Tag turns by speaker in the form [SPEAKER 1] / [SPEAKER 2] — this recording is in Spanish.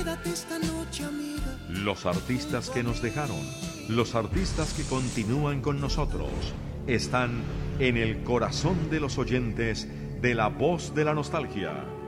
[SPEAKER 1] Quédate esta noche, amiga.
[SPEAKER 2] Los artistas que nos dejaron, los artistas que continúan con nosotros, están en el corazón de los oyentes de La Voz de la Nostalgia.